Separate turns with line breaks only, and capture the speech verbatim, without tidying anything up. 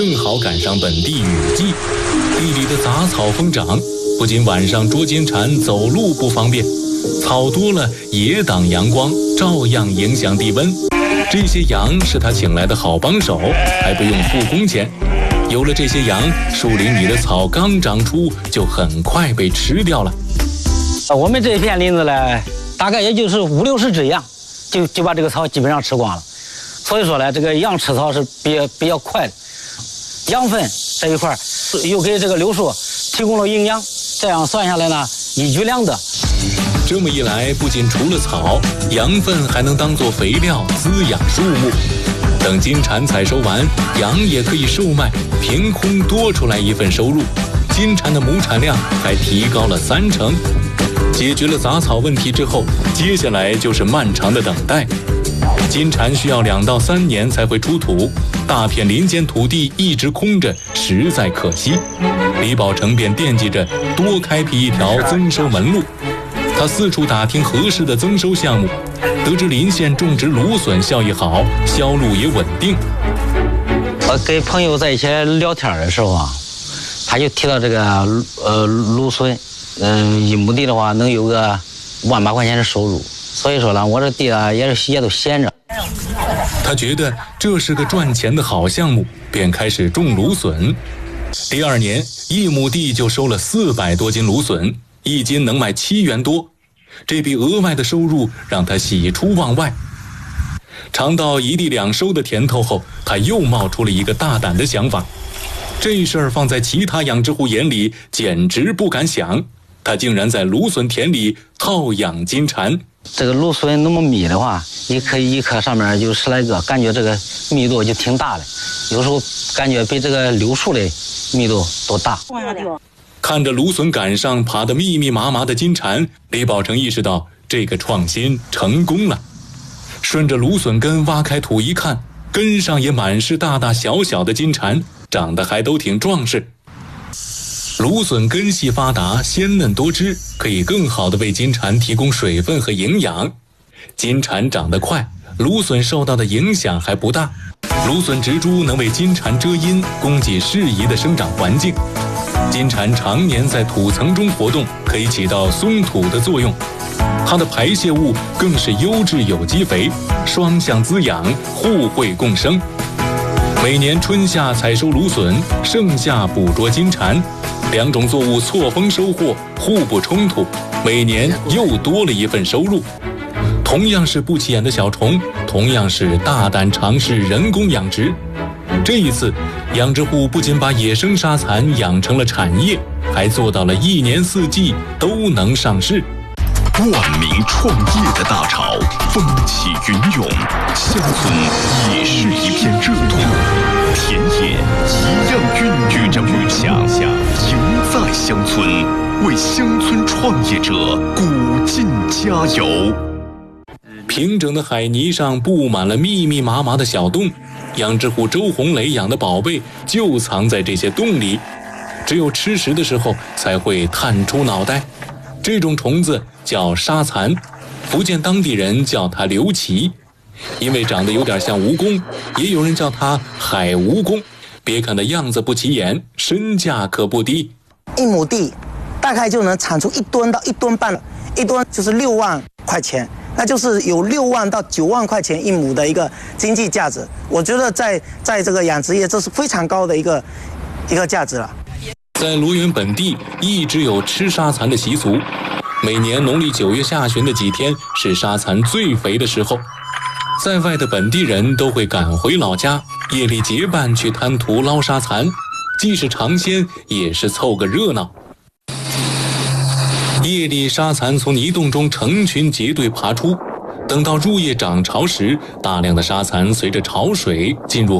正好赶上本地雨季，地里的杂草疯长，不仅晚上捉金蝉走路不方便，草多了也挡阳光，照样影响地温。这些羊是他请来的好帮手，还不用付工钱。有了这些羊，树林里的草刚长出，就很快被吃掉了。
我们这片林子呢，大概也就是五六十只羊，就就把这个草基本上吃光了。所以说呢，这个羊吃草是比较比较快的。羊粪这一块又给这个柳树提供了营养，这样算下来呢，一举两得。
这么一来，不仅除了草，羊粪还能当作肥料滋养树木。等金蝉采收完，羊也可以售卖，凭空多出来一份收入。金蝉的亩产量还提高了三成。解决了杂草问题之后，接下来就是漫长的等待。金蝉需要两到三年才会出土，大片林间土地一直空着，实在可惜。李宝成便惦记着多开辟一条增收门路。他四处打听合适的增收项目，得知临县种植芦笋效益好，销路也稳定。
我跟朋友在一起聊天的时候啊，他就提到这个呃芦笋，嗯、呃，一亩地的话能有个万把块钱的收入。所以说呢，我这地啊也是也都闲着。
他觉得这是个赚钱的好项目，便开始种芦笋。第二年，一亩地就收了四百多斤芦笋，一斤能卖七元多。这笔额外的收入让他喜出望外。尝到一地两收的甜头后，他又冒出了一个大胆的想法。这事儿放在其他养殖户眼里简直不敢想，他竟然在芦笋田里套养金蝉。
这个芦笋那么密的话，一颗一颗上面就十来个，感觉这个密度就挺大的，有时候感觉比这个柳树的密度都大。
看着芦笋杆上爬得密密麻麻的金蝉，李宝成意识到这个创新成功了。顺着芦笋根挖开土一看，根上也满是大大小小的金蝉，长得还都挺壮实。芦笋根系发达，鲜嫩多汁，可以更好地为金蝉提供水分和营养。金蝉长得快，芦笋受到的影响还不大。芦笋植株能为金蝉遮阴，供给适宜的生长环境。金蝉常年在土层中活动，可以起到松土的作用。它的排泄物更是优质有机肥，双向滋养，互惠共生。每年春夏采收芦笋，盛夏捕捉金蝉，两种作物错峰收获，互不冲突，每年又多了一份收入。同样是不起眼的小虫，同样是大胆尝试人工养殖。这一次，养殖户不仅把野生沙蚕养成了产业，还做到了一年四季都能上市。
万民创业的大潮，风起云涌，乡村也是一片热土，田野一样孕育着梦想。赢在乡村，为乡村创业者鼓劲加油。
平整的海泥上布满了密密麻麻的小洞，养殖户周红磊养的宝贝就藏在这些洞里，只有吃食的时候才会探出脑袋。这种虫子叫沙蚕，福建当地人叫它刘奇，因为长得有点像蜈蚣，也有人叫它海蜈蚣。别看它样子不起眼，身价可不低。
一亩地大概就能产出一吨到一吨半，一吨就是六万块钱，那就是有六万到九万块钱一亩的一个经济价值。我觉得在在这个养殖业，这是非常高的一个一个价值了。
在罗源本地一直有吃沙蚕的习俗，每年农历九月下旬的几天是沙蚕最肥的时候，在外的本地人都会赶回老家，夜里结伴去滩涂捞沙蚕，既是尝鲜，也是凑个热闹。夜里沙蚕从泥洞中成群结队爬出，等到入夜涨潮时，大量的沙蚕随着潮水进入